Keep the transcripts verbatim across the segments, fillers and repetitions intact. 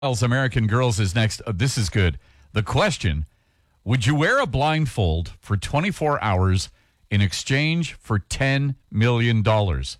American Girls is next. Uh, this is good. The question, would you wear a blindfold for twenty-four hours in exchange for ten million dollars?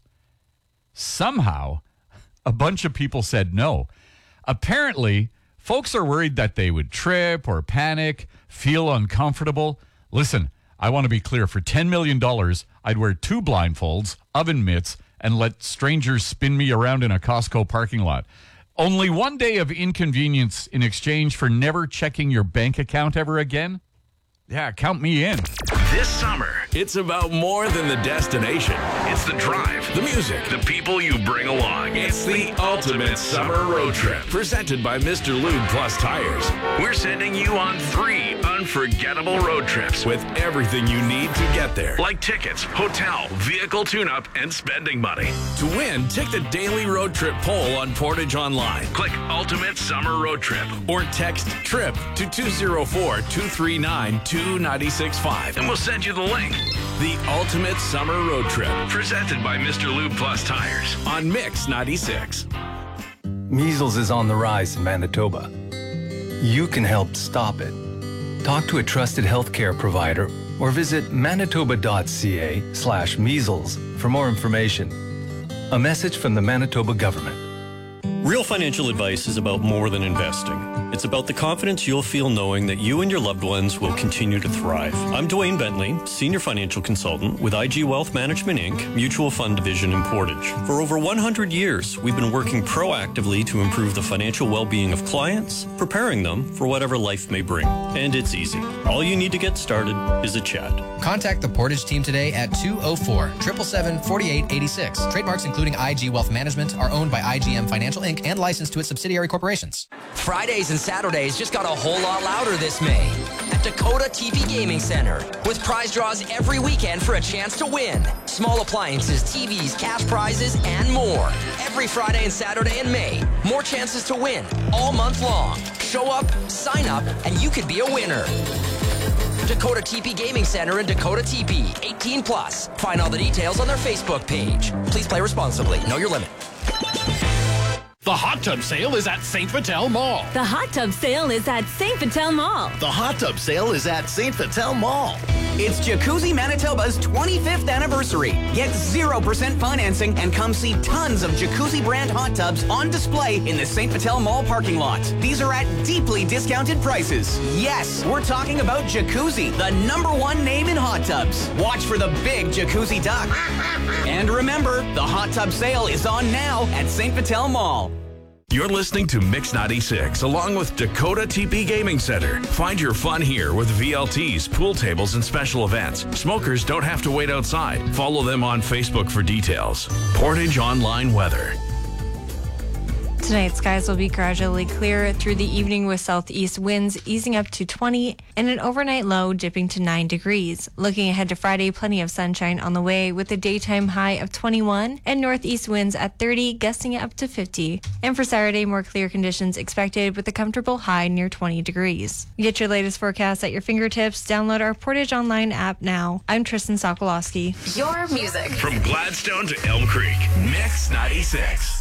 Somehow, a bunch of people said no. Apparently, folks are worried that they would trip or panic, feel uncomfortable. Listen, I want to be clear. For ten million dollars, I'd wear two blindfolds, oven mitts, and let strangers spin me around in a Costco parking lot. Only one day of inconvenience in exchange for never checking your bank account ever again? Yeah, count me in. This summer, it's about more than the destination. It's the drive, the music, the people you bring along. It's the ultimate summer road trip. Presented by Mister Lube Plus Tires. We're sending you on three unforgettable road trips with everything you need to get there. Like tickets, hotel, vehicle tune-up, and spending money. To win, take the daily road trip poll on Portage Online. Click Ultimate Summer Road Trip or text TRIP to two zero four, two three nine, two nine six five and we'll send you the link. The Ultimate Summer Road Trip, presented by Mister Lube Plus Tires on Mix ninety-six. Measles is on the rise in Manitoba. You can help stop it. Talk to a trusted healthcare provider or visit manitoba.ca slash measles for more information. A message from the Manitoba government. Real financial advice is about more than investing. It's about the confidence you'll feel knowing that you and your loved ones will continue to thrive. I'm Dwayne Bentley, Senior Financial Consultant with I G Wealth Management, Incorporated, Mutual Fund Division in Portage. For over one hundred years, we've been working proactively to improve the financial well-being of clients, preparing them for whatever life may bring. And it's easy. All you need to get started is a chat. Contact the Portage team today at two oh four, seven seven seven, four eight eight six. Trademarks including I G Wealth Management are owned by I G M Financial, Incorporated and licensed to its subsidiary corporations. Fridays and Saturdays just got a whole lot louder this May at Dakota T V Gaming Center with prize draws every weekend for a chance to win. Small appliances, T Vs, cash prizes, and more. Every Friday and Saturday in May. More chances to win all month long. Show up, sign up, and you could be a winner. Dakota T P Gaming Center in Dakota T P, eighteen plus. Find all the details on their Facebook page. Please play responsibly. Know your limit. The hot tub sale is at Saint Vital Mall. The hot tub sale is at Saint Vital Mall. The hot tub sale is at Saint Vital Mall. It's Jacuzzi Manitoba's twenty-fifth anniversary. Get zero percent financing and come see tons of Jacuzzi brand hot tubs on display in the Saint Vital Mall parking lot. These are at deeply discounted prices. Yes, we're talking about Jacuzzi, the number one name in hot tubs. Watch for the big Jacuzzi duck. And remember, the hot tub sale is on now at Saint Vital Mall. You're listening to Mix ninety-six along with Dakota T P Gaming Center. Find your fun here with V L Ts, pool tables, and special events. Smokers don't have to wait outside. Follow them on Facebook for details. Portage Online Weather. Tonight, skies will be gradually clear through the evening with southeast winds easing up to twenty and an overnight low dipping to nine degrees. Looking ahead to Friday, plenty of sunshine on the way with a daytime high of twenty-one and northeast winds at thirty, gusting up to fifty. And for Saturday, more clear conditions expected with a comfortable high near twenty degrees. Get your latest forecast at your fingertips. Download our Portage Online app now. I'm Tristan Sokolowski. Your music. From Gladstone to Elm Creek, Mix ninety-six.